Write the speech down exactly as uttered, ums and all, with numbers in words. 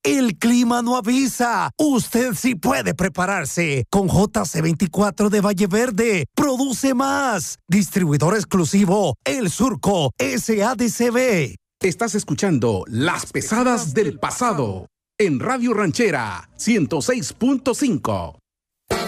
El clima no avisa. Usted sí puede prepararse. Con J C veinticuatro de Valle Verde. Produce más. Distribuidor exclusivo El Surco S A D C B. Estás escuchando Las Pesadas del Pasado en Radio Ranchera ciento seis punto cinco.